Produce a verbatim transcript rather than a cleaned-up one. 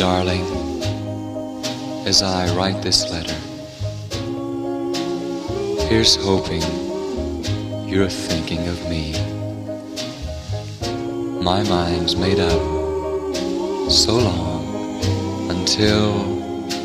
darling, as I write this letter, here's hoping you're thinking of me. My mind's made up so long until